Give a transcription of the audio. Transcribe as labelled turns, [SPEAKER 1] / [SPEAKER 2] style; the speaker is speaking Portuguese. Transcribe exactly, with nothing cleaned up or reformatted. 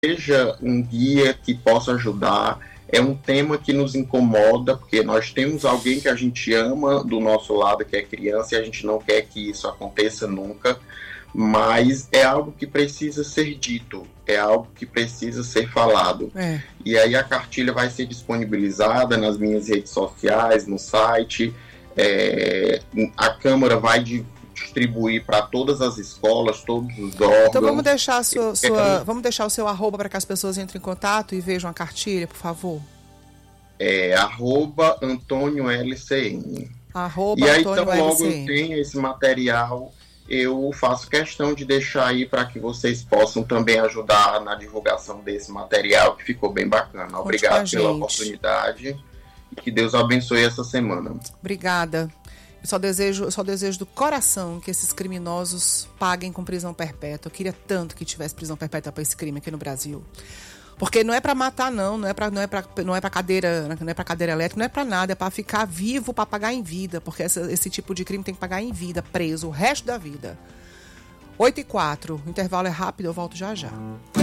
[SPEAKER 1] seja um guia que possa ajudar. É um tema que nos incomoda, porque nós temos alguém que a gente ama do nosso lado, que é criança, e a gente não quer que isso aconteça nunca, mas é algo que precisa ser dito, é algo que precisa ser falado.
[SPEAKER 2] É.
[SPEAKER 1] E aí a cartilha vai ser disponibilizada nas minhas redes sociais, no site, é, a Câmara vai de, distribuir para todas as escolas, todos os órgãos.
[SPEAKER 2] Então vamos deixar, a sua, sua, vamos deixar o seu arroba para que as pessoas entrem em contato e vejam a cartilha, por favor.
[SPEAKER 1] É arroba Antônio L C N.
[SPEAKER 2] Arroba
[SPEAKER 1] e aí,
[SPEAKER 2] Antônio
[SPEAKER 1] então, logo
[SPEAKER 2] L C N.
[SPEAKER 1] eu tenho esse material, eu faço questão de deixar aí para que vocês possam também ajudar na divulgação desse material, que ficou bem bacana.
[SPEAKER 2] Conte
[SPEAKER 1] Obrigado
[SPEAKER 2] com a
[SPEAKER 1] pela
[SPEAKER 2] gente.
[SPEAKER 1] oportunidade e que Deus abençoe essa semana.
[SPEAKER 2] Obrigada. Eu só desejo, eu só desejo do coração que esses criminosos paguem com prisão perpétua. Eu queria tanto que tivesse prisão perpétua para esse crime aqui no Brasil. Porque não é para matar, não, não é para não é para não é para cadeira, não é para cadeira elétrica, não é para nada, é para ficar vivo, para pagar em vida, porque essa, esse tipo de crime tem que pagar em vida, preso o resto da vida. oito e quatro, o intervalo é rápido, eu volto já já.